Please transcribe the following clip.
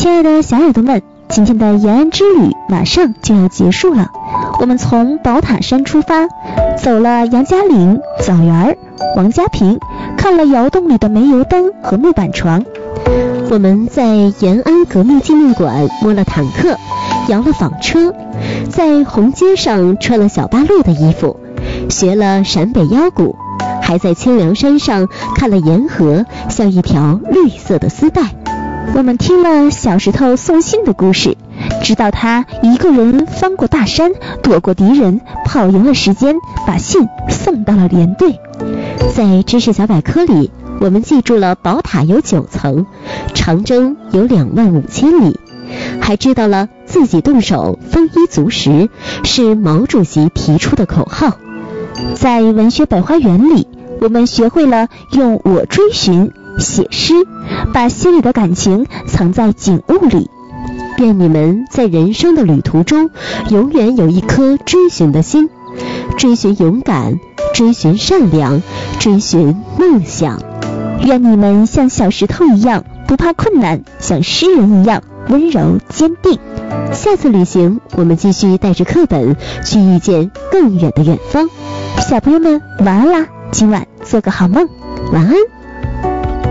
亲爱的小耳朵们，今天的延安之旅马上就要结束了。我们从宝塔山出发，走了杨家岭、枣园、王家坪，看了窑洞里的煤油灯和木板床。 我们在延安革命纪念馆摸了坦克，摇了纺车，在红街上穿了小八路的衣服，学了陕北腰鼓，还在清凉山上看了沿河像一条绿色的丝带。 我们听了小石头送信的故事，知道他一个人翻过大山，躲过敌人，跑赢了时间，把信送到了连队。 在知识小百科里，我们记住了宝塔有9层，长征有25000里，还知道了自己动手丰衣足食是毛主席提出的口号。 在文学百花园里，我们学会了用我追寻写诗，把心里的感情藏在景物里。 愿你们在人生的旅途中永远有一颗追寻的心，追寻勇敢，追寻善良，追寻梦想。 愿你们像小石头一样不怕困难，像诗人一样温柔坚定。 下次旅行，我们继续带着课本去遇见更远的远方。 小朋友们晚安啦，今晚做个好梦， 晚安。